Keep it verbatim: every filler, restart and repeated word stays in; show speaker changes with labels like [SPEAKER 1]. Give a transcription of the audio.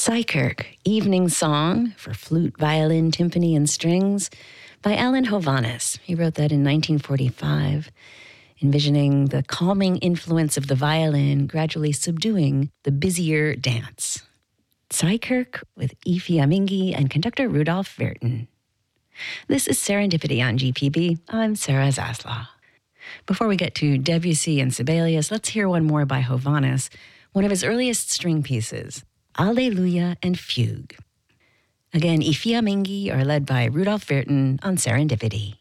[SPEAKER 1] Tsykerk, Evening Song for Flute, Violin, Timpani, and Strings by Alan Hovhaness. He wrote that in nineteen forty-five, envisioning the calming influence of the violin gradually subduing the busier dance. Tsykerk with Efi Amingi and conductor Rudolf Verton. This is Serendipity on G P B. I'm Sarah Zaslow. Before we get to Debussy and Sibelius, let's hear one more by Hovhaness, one of his earliest string pieces, Alleluia and Fugue. Again, Efi Amingi are led by Rudolf Verton on Serendipity.